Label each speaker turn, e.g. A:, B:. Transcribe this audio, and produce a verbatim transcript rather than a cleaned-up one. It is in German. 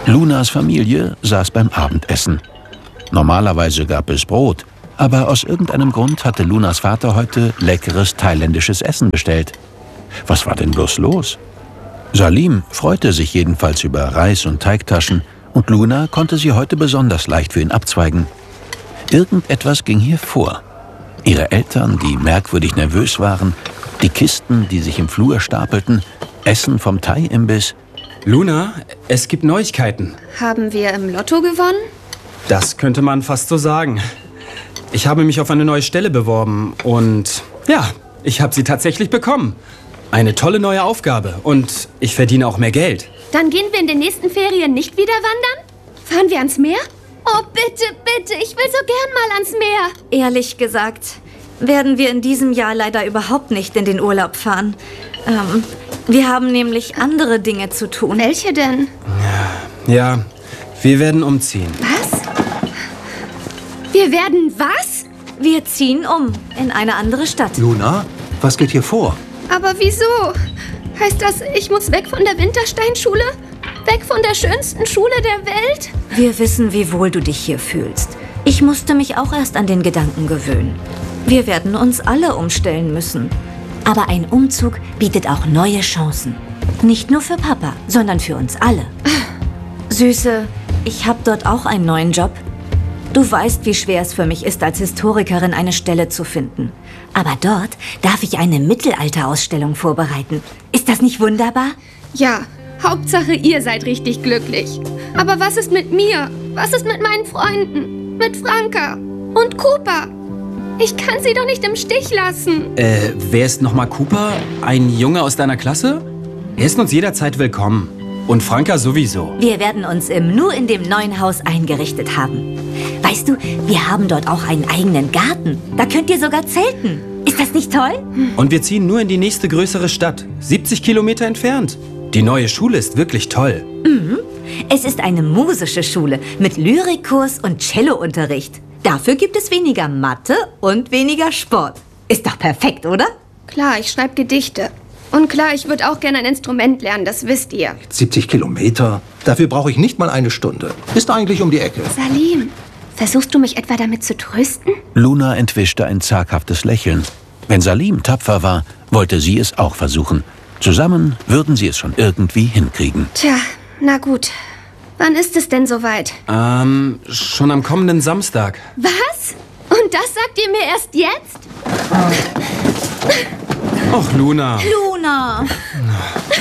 A: Lunas Familie saß beim Abendessen. Normalerweise gab es Brot, aber aus irgendeinem Grund hatte Lunas Vater heute leckeres thailändisches Essen bestellt. Was war denn bloß los? Salim freute sich jedenfalls über Reis und Teigtaschen und Luna konnte sie heute besonders leicht für ihn abzweigen. Irgendetwas ging hier vor. Ihre Eltern, die merkwürdig nervös waren, die Kisten, die sich im Flur stapelten, Essen vom Thai-Imbiss.
B: Luna, es gibt Neuigkeiten.
C: Haben wir im Lotto gewonnen?
B: Das könnte man fast so sagen. Ich habe mich auf eine neue Stelle beworben und ja, ich habe sie tatsächlich bekommen. Eine tolle neue Aufgabe und ich verdiene auch mehr Geld.
C: Dann gehen wir in den nächsten Ferien nicht wieder wandern? Fahren wir ans Meer? Oh, bitte, bitte, ich will so gern mal ans Meer.
D: Ehrlich gesagt, werden wir in diesem Jahr leider überhaupt nicht in den Urlaub fahren. Ähm, wir haben nämlich andere Dinge zu tun.
C: Welche denn?
B: Ja, wir werden umziehen.
C: Was? Wir werden was?
D: Wir ziehen um in eine andere Stadt.
E: Luna, was geht hier vor?
C: Aber wieso? Heißt das, ich muss weg von der Wintersteinschule? Weg von der schönsten Schule der Welt?
D: Wir wissen, wie wohl du dich hier fühlst. Ich musste mich auch erst an den Gedanken gewöhnen. Wir werden uns alle umstellen müssen. Aber ein Umzug bietet auch neue Chancen. Nicht nur für Papa, sondern für uns alle. Süße, ich habe dort auch einen neuen Job. Du weißt, wie schwer es für mich ist, als Historikerin eine Stelle zu finden. Aber dort darf ich eine Mittelalterausstellung vorbereiten. Ist das nicht wunderbar?
C: Ja, Hauptsache ihr seid richtig glücklich. Aber was ist mit mir? Was ist mit meinen Freunden? Mit Franka und Cooper? Ich kann sie doch nicht im Stich lassen.
B: Äh, wer ist nochmal Cooper? Ein Junge aus deiner Klasse? Er ist uns jederzeit willkommen. Und Franka sowieso.
D: Wir werden uns im Nu in dem neuen Haus eingerichtet haben. Weißt du, wir haben dort auch einen eigenen Garten. Da könnt ihr sogar zelten. Ist das nicht toll?
B: Und wir ziehen nur in die nächste größere Stadt. siebzig Kilometer entfernt. Die neue Schule ist wirklich toll.
D: Mhm. Es ist eine musische Schule mit Lyrikkurs und Cellounterricht. Dafür gibt es weniger Mathe und weniger Sport. Ist doch perfekt, oder?
C: Klar, ich schreibe Gedichte. Und klar, ich würde auch gerne ein Instrument lernen, das wisst ihr.
E: siebzig Kilometer? Dafür brauche ich nicht mal eine Stunde. Ist eigentlich um die Ecke.
C: Salim, versuchst du mich etwa damit zu trösten?
A: Luna entwischte ein zaghaftes Lächeln. Wenn Salim tapfer war, wollte sie es auch versuchen. Zusammen würden sie es schon irgendwie hinkriegen.
C: Tja, na gut. Wann ist es denn soweit?
B: Ähm, schon am kommenden Samstag.
C: Was? Und das sagt ihr mir erst jetzt?
B: Och, Luna.
D: Luna!